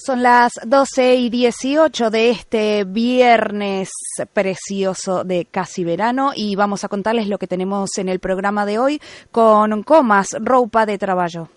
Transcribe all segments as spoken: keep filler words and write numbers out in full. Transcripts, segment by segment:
Son las doce y dieciocho de este viernes precioso de casi verano y vamos a contarles lo que tenemos en el programa de hoy con Comas, Roupa de Traballo.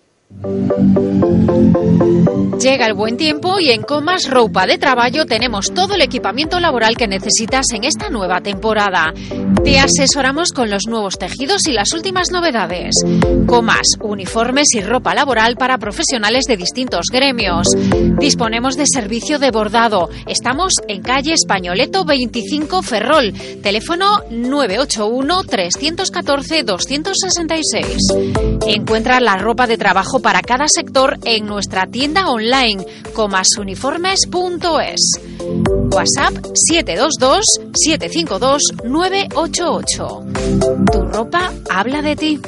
Llega el buen tiempo y en Comas Roupa de Traballo tenemos todo el equipamiento laboral que necesitas en esta nueva temporada. Te asesoramos con los nuevos tejidos y las últimas novedades. Comas, uniformes y ropa laboral para profesionales de distintos gremios. Disponemos de servicio de bordado. Estamos en calle Españoleto veinticinco Ferrol. Teléfono nueve ocho uno, tres uno cuatro, dos seis seis. Encuentra la ropa de trabajo para cada sector en nuestra tienda online comasuniformes punto es. WhatsApp siete dos dos, siete cinco dos, nueve ocho ocho. Tu ropa habla de ti.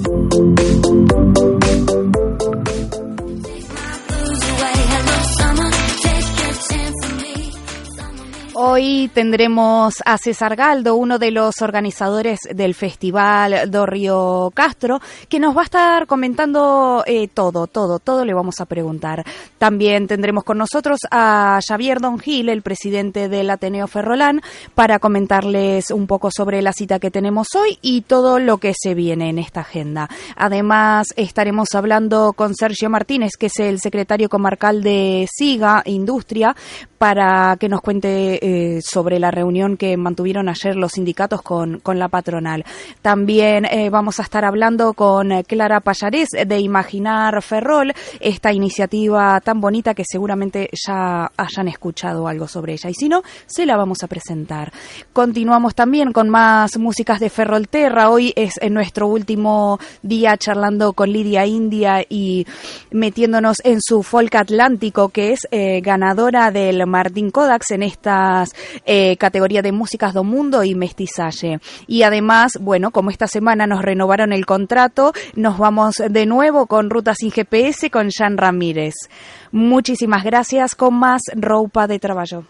Hoy tendremos a César Galdo, uno de los organizadores del Festival do Río Castro, que nos va a estar comentando eh, todo, todo, todo le vamos a preguntar. También tendremos con nosotros a Xavier Don Gil, el presidente del Ateneo Ferrolán, para comentarles un poco sobre la cita que tenemos hoy y todo lo que se viene en esta agenda. Además, estaremos hablando con Sergio Martínez, que es el secretario comarcal de SIGA Industria, para que nos cuente eh, sobre la reunión que mantuvieron ayer los sindicatos con, con la patronal. También eh, vamos a estar hablando con Clara Pallarés de Imaginar Ferrol, esta iniciativa tan bonita que seguramente ya hayan escuchado algo sobre ella, y si no, se la vamos a presentar. Continuamos también con más músicas de Ferrolterra. Hoy es en nuestro último día charlando con Lidia India y metiéndonos en su folk atlántico, que es eh, ganadora del Martín Kodax en estas eh, categorías de músicas do mundo y mestizaje. Y además, bueno, como esta semana nos renovaron el contrato, nos vamos de nuevo con Rutas sin G P S con Jan Ramírez. Muchísimas gracias. Con más Roupa de Traballo.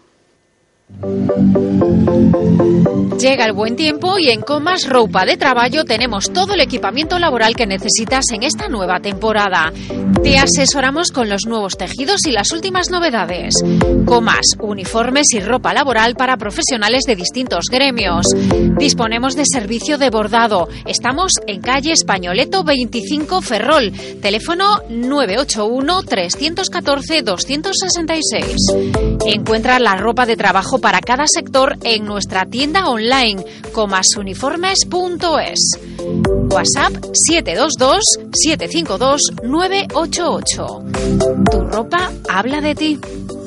Llega el buen tiempo y en Comas Roupa de Traballo tenemos todo el equipamiento laboral que necesitas en esta nueva temporada. Te asesoramos con los nuevos tejidos y las últimas novedades. Comas, uniformes y ropa laboral para profesionales de distintos gremios. Disponemos de servicio de bordado. Estamos en calle Españoleto veinticinco Ferrol. Teléfono nueve ocho uno, tres uno cuatro, dos seis seis. Encuentra la ropa de trabajo para cada sector en nuestra tienda online comasuniformes punto es. WhatsApp siete dos dos, siete cinco dos, nueve ocho ocho. Tu ropa habla de ti.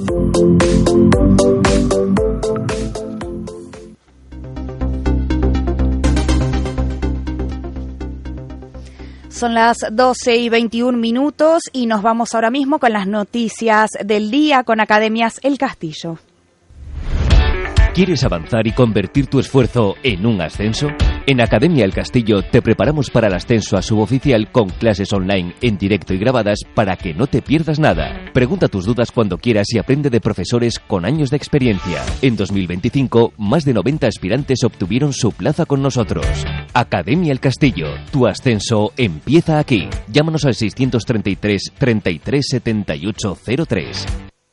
Son las doce y veintiún minutos y nos vamos ahora mismo con las noticias del día con Academias El Castillo. ¿Quieres avanzar y convertir tu esfuerzo en un ascenso? En Academia El Castillo te preparamos para el ascenso a suboficial con clases online en directo y grabadas para que no te pierdas nada. Pregunta tus dudas cuando quieras y aprende de profesores con años de experiencia. En dos mil veinticinco, más de noventa aspirantes obtuvieron su plaza con nosotros. Academia El Castillo, tu ascenso empieza aquí. Llámanos al seiscientos treinta y tres, treinta y tres, setenta y ocho cero tres.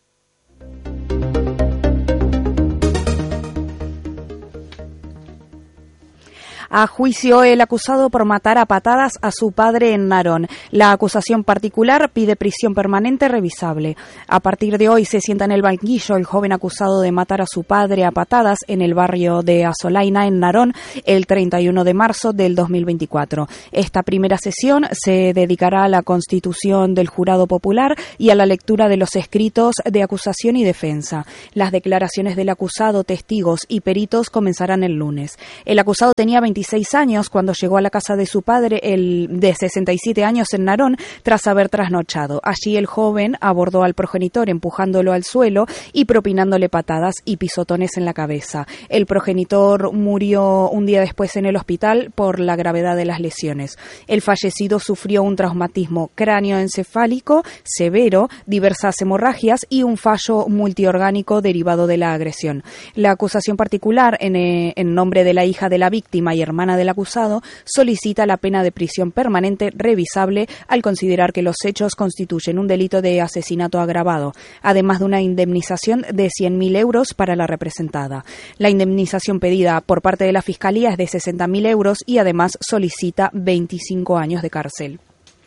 A juicio el acusado por matar a patadas a su padre en Narón. La acusación particular pide prisión permanente revisable. A partir de hoy se sienta en el banquillo el joven acusado de matar a su padre a patadas en el barrio de Azolaina, en Narón, el treinta y uno de marzo del dos mil veinticuatro. Esta primera sesión se dedicará a la constitución del jurado popular y a la lectura de los escritos de acusación y defensa. Las declaraciones del acusado, testigos y peritos comenzarán el lunes. El acusado tenía veintiséis años cuando llegó a la casa de su padre, el de sesenta y siete años en Narón, tras haber trasnochado. Allí el joven abordó al progenitor empujándolo al suelo y propinándole patadas y pisotones en la cabeza. El progenitor murió un día después en el hospital por la gravedad de las lesiones. El fallecido sufrió un traumatismo cráneoencefálico severo, diversas hemorragias y un fallo multiorgánico derivado de la agresión. La acusación particular, en, en nombre de la hija de la víctima y hermana del acusado, solicita la pena de prisión permanente revisable al considerar que los hechos constituyen un delito de asesinato agravado, además de una indemnización de cien mil euros para la representada. La indemnización pedida por parte de la Fiscalía es de sesenta mil euros y además solicita veinticinco años de cárcel.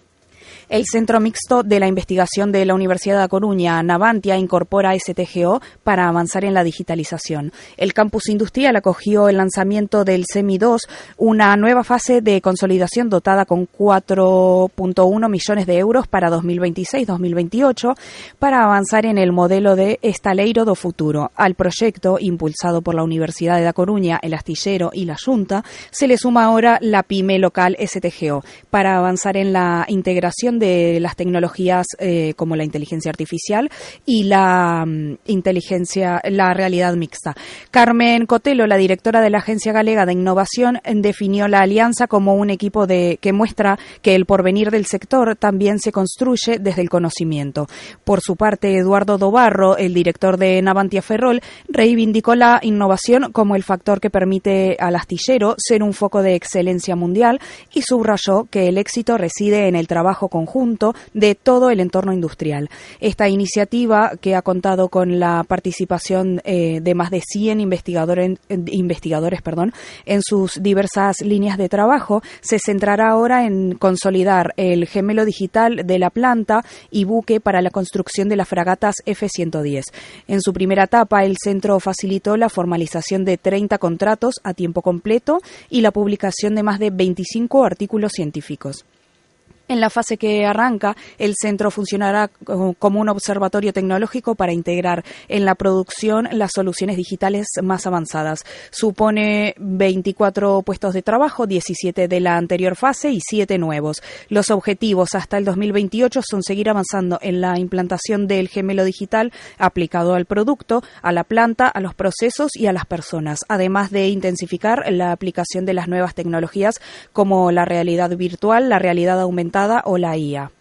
El Centro Mixto de la Investigación de la Universidad de A Coruña, Navantia, incorpora S T G O para avanzar en la digitalización. El campus industrial acogió el lanzamiento del SEMI dos, una nueva fase de consolidación dotada con cuatro punto uno millones de euros para dos mil veintiséis dos mil veintiocho para avanzar en el modelo de Estaleiro do Futuro. Al proyecto, impulsado por la Universidad de A Coruña, el Astillero y la Junta, se le suma ahora la pyme local S T G O para avanzar en la integración de las tecnologías eh, como la inteligencia artificial y la um, inteligencia, la realidad mixta. Carmen Cotelo, la directora de la Agencia Galega de Innovación, definió la alianza como un equipo de que muestra que el porvenir del sector también se construye desde el conocimiento. Por su parte, Eduardo Dobarro, el director de Navantia Ferrol, reivindicó la innovación como el factor que permite al astillero ser un foco de excelencia mundial y subrayó que el éxito reside en el trabajo conjunto de todo el entorno industrial. Esta iniciativa, que ha contado con la participación eh, de más de cien investigadores, investigadores perdón, en sus diversas líneas de trabajo, se centrará ahora en consolidar el gemelo digital de la planta y buque para la construcción de las fragatas F ciento diez. En su primera etapa, el centro facilitó la formalización de treinta contratos a tiempo completo y la publicación de más de veinticinco artículos científicos. En la fase que arranca, el centro funcionará como un observatorio tecnológico para integrar en la producción las soluciones digitales más avanzadas. Supone veinticuatro puestos de trabajo, diecisiete de la anterior fase y siete nuevos. Los objetivos hasta el dos mil veintiocho son seguir avanzando en la implantación del gemelo digital aplicado al producto, a la planta, a los procesos y a las personas, además de intensificar la aplicación de las nuevas tecnologías como la realidad virtual, la realidad aumentada o la I A.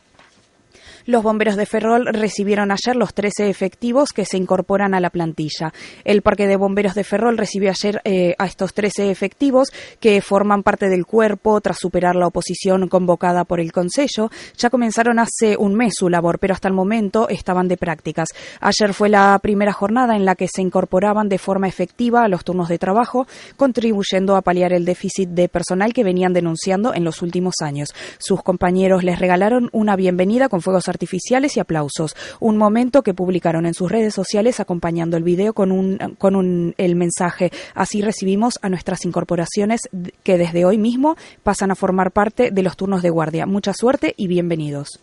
Los bomberos de Ferrol recibieron ayer los trece efectivos que se incorporan a la plantilla. El Parque de Bomberos de Ferrol recibió ayer eh, a estos trece efectivos que forman parte del cuerpo tras superar la oposición convocada por el Consello. Ya comenzaron hace un mes su labor, pero hasta el momento estaban de prácticas. Ayer fue la primera jornada en la que se incorporaban de forma efectiva a los turnos de trabajo, contribuyendo a paliar el déficit de personal que venían denunciando en los últimos años. Sus compañeros les regalaron una bienvenida con fuegos artificiales y aplausos, un momento que publicaron en sus redes sociales acompañando el video con un con un el mensaje: así recibimos a nuestras incorporaciones que desde hoy mismo pasan a formar parte de los turnos de guardia. Mucha suerte y bienvenidos.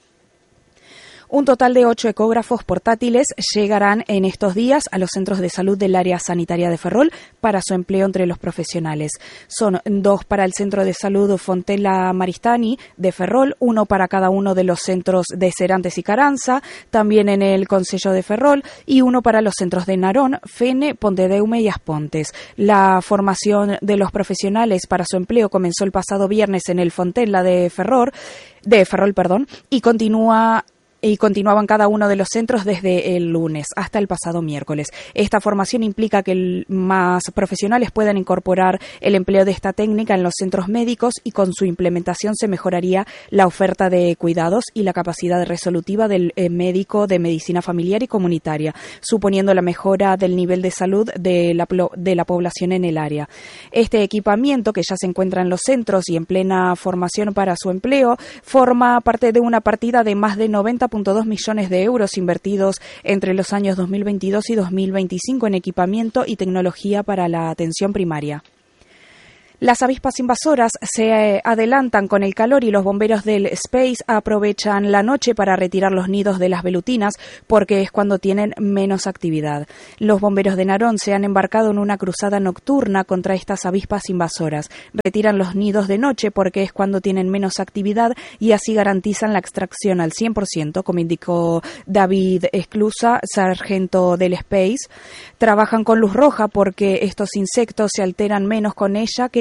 Un total de ocho ecógrafos portátiles llegarán en estos días a los centros de salud del área sanitaria de Ferrol para su empleo entre los profesionales. Son dos para el Centro de Salud Fontella Maristani de Ferrol, uno para cada uno de los centros de Serantes y Caranza, también en el Concello de Ferrol, y uno para los centros de Narón, Fene, Pontedeume y Aspontes. La formación de los profesionales para su empleo comenzó el pasado viernes en el Fontella de Ferrol, de Ferrol, perdón, y continúa y continuaban cada uno de los centros desde el lunes hasta el pasado miércoles. Esta formación implica que el, más profesionales puedan incorporar el empleo de esta técnica en los centros médicos y con su implementación se mejoraría la oferta de cuidados y la capacidad resolutiva del eh, médico de medicina familiar y comunitaria, suponiendo la mejora del nivel de salud de la, de la población en el área. Este equipamiento, que ya se encuentra en los centros y en plena formación para su empleo, forma parte de una partida de más de noventa punto dos millones de euros invertidos entre los años dos mil veintidós y dos mil veinticinco en equipamiento y tecnología para la atención primaria. Las avispas invasoras se adelantan con el calor y los bomberos del Space aprovechan la noche para retirar los nidos de las velutinas porque es cuando tienen menos actividad. Los bomberos de Narón se han embarcado en una cruzada nocturna contra estas avispas invasoras. Retiran los nidos de noche porque es cuando tienen menos actividad y así garantizan la extracción al cien por ciento, como indicó David Esclusa, sargento del Space. Trabajan con luz roja porque estos insectos se alteran menos con ella que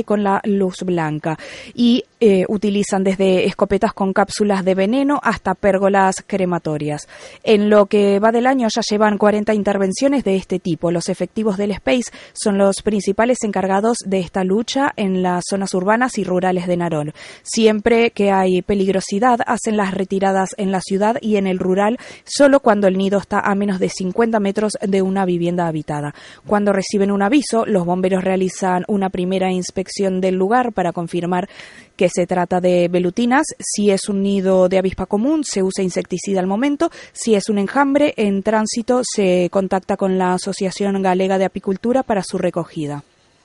con la luz blanca y eh, utilizan desde escopetas con cápsulas de veneno hasta pérgolas crematorias. En lo que va del año ya llevan cuarenta intervenciones de este tipo. Los efectivos del Space son los principales encargados de esta lucha en las zonas urbanas y rurales de Narón. Siempre que hay peligrosidad, hacen las retiradas en la ciudad y en el rural solo cuando el nido está a menos de cincuenta metros de una vivienda habitada. Cuando reciben un aviso, los bomberos realizan una primera inspección del lugar para confirmar que se trata de velutinas. Si es un nido de avispa común, se usa insecticida al momento. Si es un enjambre en tránsito, se contacta con la Asociación Galega de Apicultura para su recogida.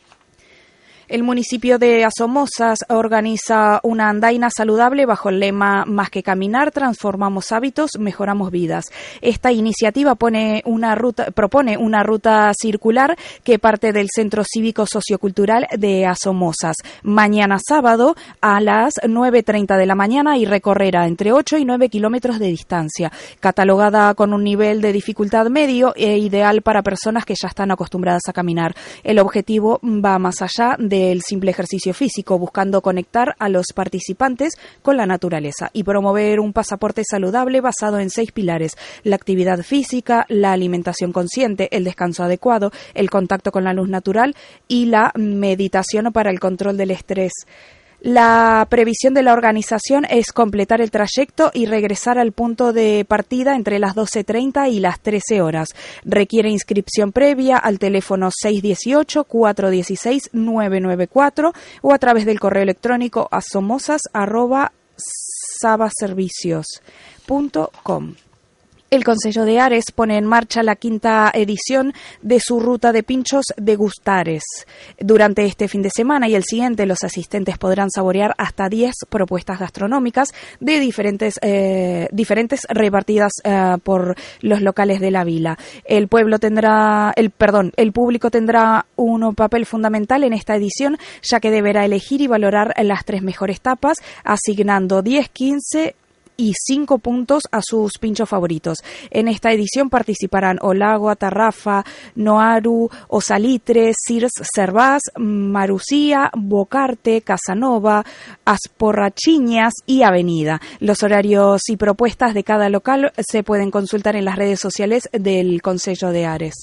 El municipio de Asomosas organiza una andaina saludable bajo el lema Más que caminar, transformamos hábitos, mejoramos vidas. Esta iniciativa pone una ruta, propone una ruta circular que parte del Centro Cívico Sociocultural de Asomosas. Mañana sábado a las nueve treinta de la mañana y recorrerá entre ocho y nueve kilómetros de distancia. Catalogada con un nivel de dificultad medio e ideal para personas que ya están acostumbradas a caminar. El objetivo va más allá de el simple ejercicio físico, buscando conectar a los participantes con la naturaleza y promover un pasaporte saludable basado en seis pilares: la actividad física, la alimentación consciente, el descanso adecuado, el contacto con la luz natural y la meditación para el control del estrés. La previsión de la organización es completar el trayecto y regresar al punto de partida entre las doce treinta y las trece horas. Requiere inscripción previa al teléfono seis uno ocho, cuatro uno seis, nueve nueve cuatro o a través del correo electrónico asomosas arroba sabaservicios punto com. El Concello de Ares pone en marcha la quinta edición de su ruta de pinchos degustares. Durante este fin de semana y el siguiente, los asistentes podrán saborear hasta diez propuestas gastronómicas de diferentes eh, diferentes repartidas eh, por los locales de la vila. El pueblo tendrá, el perdón, el público tendrá un papel fundamental en esta edición, ya que deberá elegir y valorar las tres mejores tapas, asignando diez, quince y cinco puntos a sus pinchos favoritos. En esta edición participarán Olagua, Tarrafa, Noaru, Osalitre, Sirs Cervás, Marucía, Bocarte, Casanova, Asporrachiñas y Avenida. Los horarios y propuestas de cada local se pueden consultar en las redes sociales del Concello de Ares.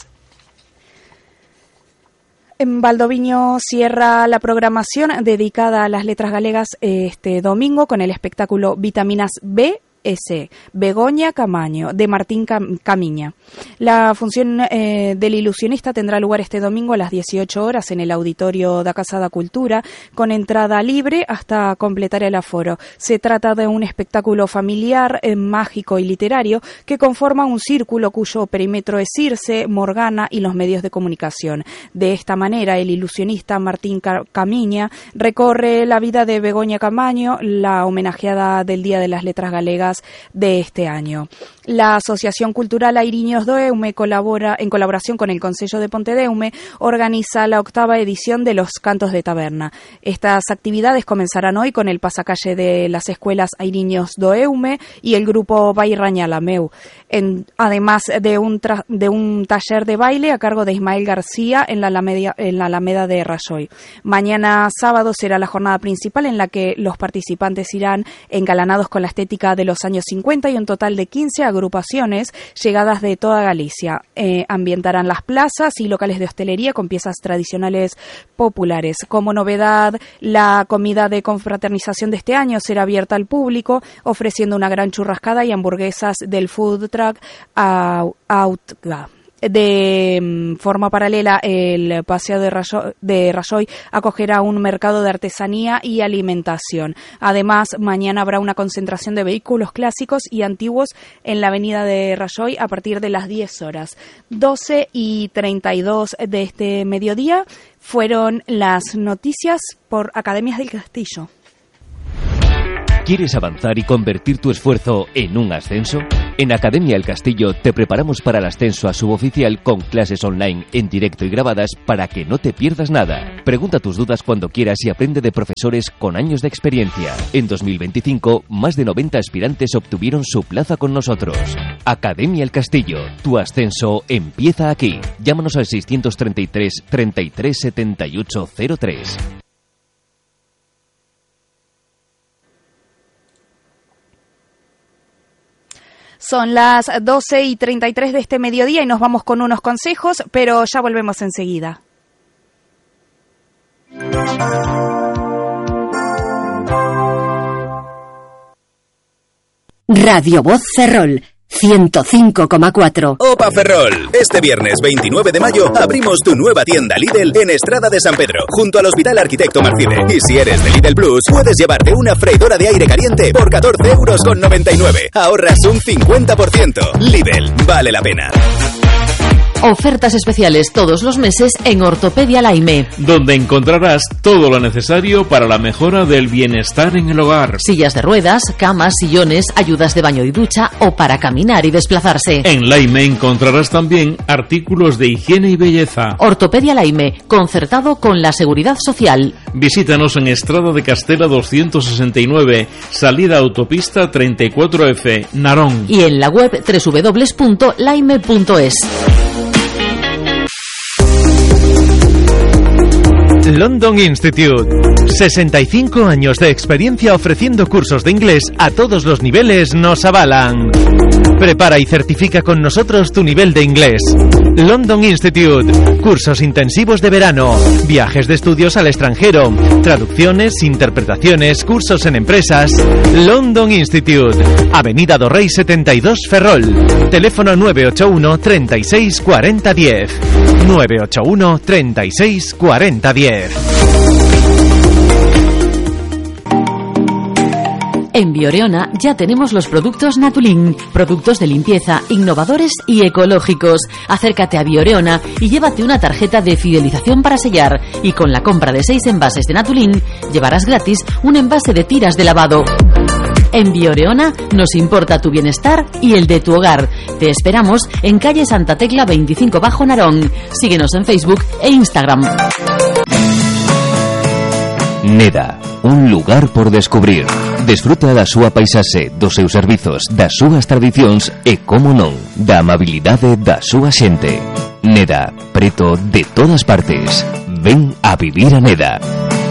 En Valdoviño cierra la programación dedicada a las letras galegas este domingo con el espectáculo Vitaminas B S, Begoña Camaño, de Martín Cam- Camiña. La función eh, del ilusionista tendrá lugar este domingo a las dieciocho horas en el auditorio da Casa da Cultura, con entrada libre hasta completar el aforo. Se trata de un espectáculo familiar, eh, mágico y literario que conforma un círculo cuyo perímetro es Circe, Morgana y los medios de comunicación. De esta manera, el ilusionista Martín Car- Camiña recorre la vida de Begoña Camaño, la homenajeada del Día de las Letras Galegas de este año. La Asociación Cultural Airiños do Eume colabora, en colaboración con el Concello de Pontedeume, organiza la octava edición de los Cantos de Taberna. Estas actividades comenzarán hoy con el pasacalle de las escuelas Airiños do Eume y el grupo Bairrañalameu, en, además de un, tra, de un taller de baile a cargo de Ismael García en la Alameda, en la Alameda de Rajoy. Mañana sábado será la jornada principal en la que los participantes irán engalanados con la estética de los años cincuenta y un total de quince agrupaciones llegadas de toda Galicia. Eh, ambientarán las plazas y locales de hostelería con piezas tradicionales populares. Como novedad, la comida de confraternización de este año será abierta al público, ofreciendo una gran churrascada y hamburguesas del food truck Outga. De forma paralela, el Paseo de Rajoy, de Rajoy acogerá un mercado de artesanía y alimentación. Además, mañana habrá una concentración de vehículos clásicos y antiguos en la avenida de Rajoy a partir de las diez horas. doce y treinta y dos de este mediodía fueron las noticias por Academias del Castillo. ¿Quieres avanzar y convertir tu esfuerzo en un ascenso? En Academia El Castillo te preparamos para el ascenso a suboficial con clases online en directo y grabadas para que no te pierdas nada. Pregunta tus dudas cuando quieras y aprende de profesores con años de experiencia. En dos mil veinticinco, más de noventa aspirantes obtuvieron su plaza con nosotros. Academia El Castillo, tu ascenso empieza aquí. Llámanos al seiscientos treinta y tres, treinta y tres, setenta y ocho cero tres. Son las doce y treinta y tres de este mediodía y nos vamos con unos consejos, pero ya volvemos enseguida. Radio Voz Ferrol ciento cinco coma cuatro. Opa Ferrol. Este viernes veintinueve de mayo abrimos tu nueva tienda Lidl en Estrada de San Pedro, junto al Hospital Arquitecto Marcide. Y si eres de Lidl Plus, puedes llevarte una freidora de aire caliente por catorce euros con noventa y nueve. Ahorras un cincuenta por ciento. Lidl, vale la pena. Ofertas especiales todos los meses en Ortopedia Laime, donde encontrarás todo lo necesario para la mejora del bienestar en el hogar. Sillas de ruedas, camas, sillones, ayudas de baño y ducha o para caminar y desplazarse. En Laime encontrarás también artículos de higiene y belleza. Ortopedia Laime, concertado con la Seguridad Social. Visítanos en Estrada de Castela doscientos sesenta y nueve, salida autopista treinta y cuatro F, Narón. Y en la web doble u doble u doble u punto laime punto es. London Institute. sesenta y cinco años de experiencia ofreciendo cursos de inglés a todos los niveles nos avalan. Prepara y certifica con nosotros tu nivel de inglés. London Institute. Cursos intensivos de verano, viajes de estudios al extranjero, traducciones, interpretaciones, cursos en empresas. London Institute. Avenida do Rey setenta y dos Ferrol. Teléfono nueve ocho uno, treinta y seis, cuarenta, diez. nueve ocho uno, treinta y seis, cuarenta, diez. En Bioreona ya tenemos los productos Natulin, productos de limpieza, innovadores y ecológicos. Acércate a Bioreona y llévate una tarjeta de fidelización para sellar. Y con la compra de seis envases de Natulin, llevarás gratis un envase de tiras de lavado. En Bioreona nos importa tu bienestar y el de tu hogar. Te esperamos en calle Santa Tecla veinticinco Bajo Narón. Síguenos en Facebook e Instagram. Neda, un lugar por descubrir. Desfruta da súa paisaxe, dos seus servizos, das súas tradicións e, como non, da amabilidade da súa xente. Neda, preto de todas partes. Ven a vivir a Neda.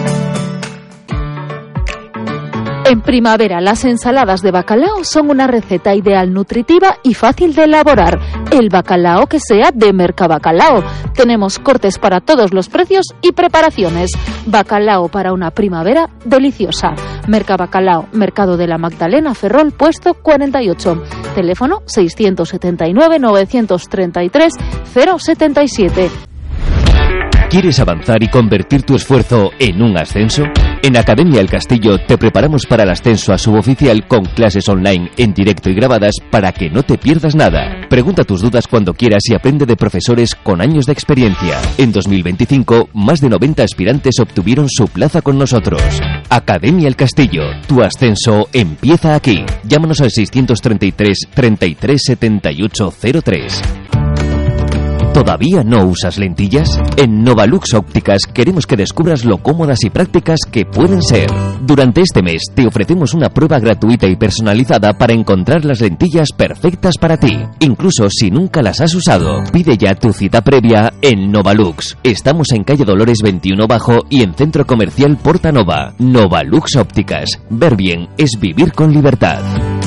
En primavera, las ensaladas de bacalao son una receta ideal, nutritiva y fácil de elaborar. El bacalao que sea de Mercabacalao. Tenemos cortes para todos los precios y preparaciones. Bacalao para una primavera deliciosa. Mercabacalao, Mercado de la Magdalena, Ferrol, puesto cuarenta y ocho. Teléfono seiscientos setenta y nueve, novecientos treinta y tres, cero setenta y siete. ¿Quieres avanzar y convertir tu esfuerzo en un ascenso? En Academia El Castillo te preparamos para el ascenso a suboficial con clases online en directo y grabadas para que no te pierdas nada. Pregunta tus dudas cuando quieras y aprende de profesores con años de experiencia. En dos mil veinticinco, más de noventa aspirantes obtuvieron su plaza con nosotros. Academia El Castillo, tu ascenso empieza aquí. Llámanos al seiscientos treinta y tres, treinta y tres, setenta y ocho cero tres. ¿Todavía no usas lentillas? En Novalux Ópticas queremos que descubras lo cómodas y prácticas que pueden ser. Durante este mes te ofrecemos una prueba gratuita y personalizada para encontrar las lentillas perfectas para ti, incluso si nunca las has usado. Pide ya tu cita previa en Novalux. Estamos en calle Dolores veintiuno Bajo y en Centro Comercial Portanova. Novalux Ópticas. Ver bien es vivir con libertad.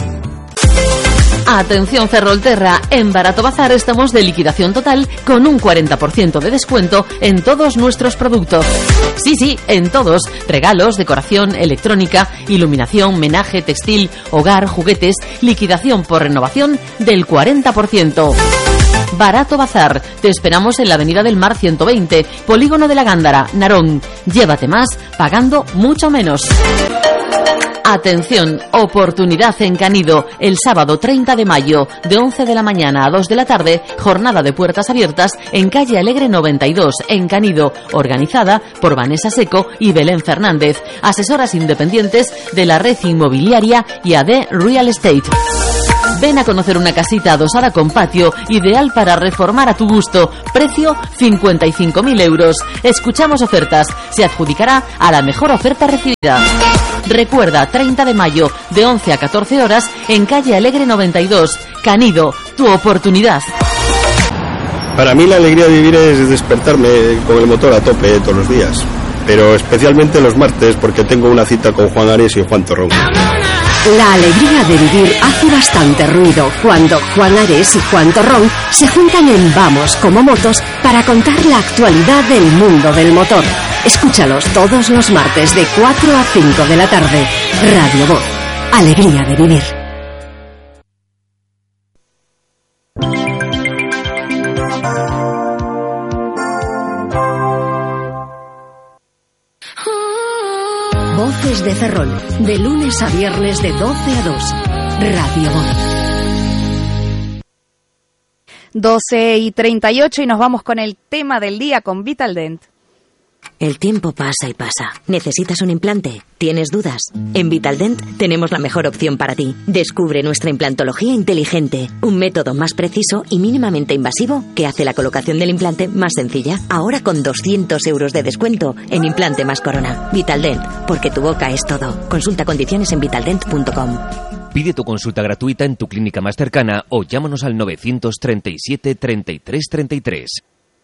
Atención Ferrolterra, en Barato Bazar estamos de liquidación total con un cuarenta por ciento de descuento en todos nuestros productos. Sí, sí, en todos. Regalos, decoración, electrónica, iluminación, menaje, textil, hogar, juguetes, liquidación por renovación del cuarenta por ciento. Barato Bazar, te esperamos en la Avenida del Mar ciento veinte, Polígono de la Gándara, Narón. Llévate más pagando mucho menos. Atención, oportunidad en Canido, el sábado treinta de mayo, de once de la mañana a dos de la tarde, jornada de puertas abiertas en calle Alegre noventa y dos, en Canido, organizada por Vanessa Seco y Belén Fernández, asesoras independientes de la red inmobiliaria y A D Real Estate. Ven a conocer una casita adosada con patio, ideal para reformar a tu gusto. Precio cincuenta y cinco mil euros. Escuchamos ofertas. Se adjudicará a la mejor oferta recibida. Recuerda, treinta de mayo, de once a catorce horas, en calle Alegre noventa y dos. Canido, tu oportunidad. Para mí la alegría de vivir es despertarme con el motor a tope todos los días. Pero especialmente los martes, porque tengo una cita con Juan Ares y Juan Torrón. La alegría de vivir hace bastante ruido cuando Juan Ares y Juan Torrón se juntan en Vamos como Motos para contar la actualidad del mundo del motor. Escúchalos todos los martes de cuatro a cinco de la tarde. Radio Voz. Alegría de vivir. Voces de Ferrol, de lunes a viernes de doce a dos. Radio Voz. doce y treinta y ocho y nos vamos con el tema del día con Vitaldent. El tiempo pasa y pasa. ¿Necesitas un implante? ¿Tienes dudas? En Vitaldent tenemos la mejor opción para ti. Descubre nuestra implantología inteligente, un método más preciso y mínimamente invasivo que hace la colocación del implante más sencilla. Ahora con doscientos euros de descuento en implante más corona. Vitaldent, porque tu boca es todo. Consulta condiciones en vitaldent punto com. Pide tu consulta gratuita en tu clínica más cercana o llámanos al novecientos treinta y siete, treinta y tres, treinta y tres.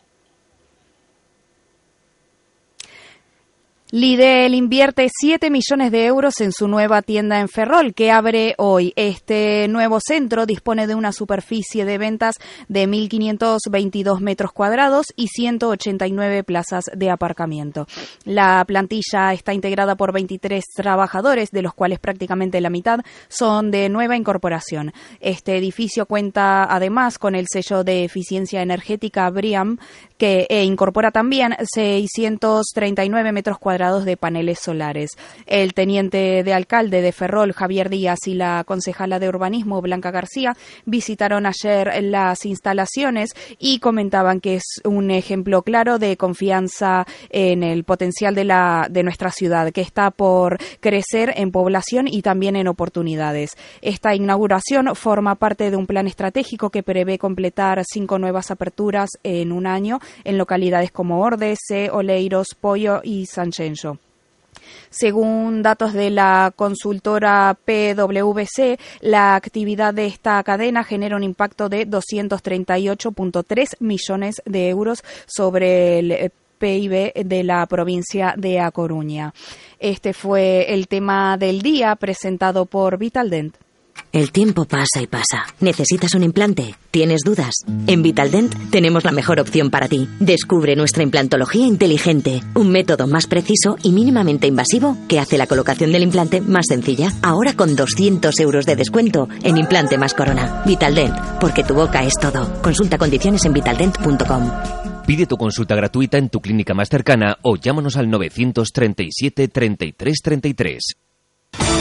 Lidl invierte siete millones de euros en su nueva tienda en Ferrol, que abre hoy. Este nuevo centro dispone de una superficie de ventas de mil quinientos veintidós metros cuadrados y ciento ochenta y nueve plazas de aparcamiento. La plantilla está integrada por veintitrés trabajadores, de los cuales prácticamente la mitad son de nueva incorporación. Este edificio cuenta además con el sello de eficiencia energética BREEAM, que eh, incorpora también seiscientos treinta y nueve metros cuadrados de paneles solares. El teniente de alcalde de Ferrol, Javier Díaz, y la concejala de urbanismo, Blanca García, visitaron ayer las instalaciones y comentaban que es un ejemplo claro de confianza en el potencial de la de nuestra ciudad, que está por crecer en población y también en oportunidades. Esta inauguración forma parte de un plan estratégico que prevé completar cinco nuevas aperturas en un año en localidades como Ordes, Oleiros, Pollo y Sanchen. Según datos de la consultora P W C, la actividad de esta cadena genera un impacto de doscientos treinta y ocho punto tres millones de euros sobre el P I B de la provincia de A Coruña. Este fue el tema del día presentado por Vitaldent. El tiempo pasa y pasa. ¿Necesitas un implante? ¿Tienes dudas? En Vitaldent tenemos la mejor opción para ti. Descubre nuestra implantología inteligente, un método más preciso y mínimamente invasivo que hace la colocación del implante más sencilla. Ahora con doscientos euros de descuento en implante más corona. Vitaldent, porque tu boca es todo. Consulta condiciones en vitaldent punto com. Pide tu consulta gratuita en tu clínica más cercana o llámanos al novecientos treinta y siete, treinta y tres, treinta y tres.